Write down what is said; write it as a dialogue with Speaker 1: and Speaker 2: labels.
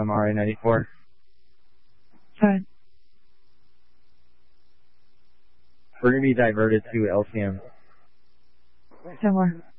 Speaker 1: RA94.
Speaker 2: Fine.
Speaker 1: We're going to be diverted to LCM.
Speaker 2: Somewhere.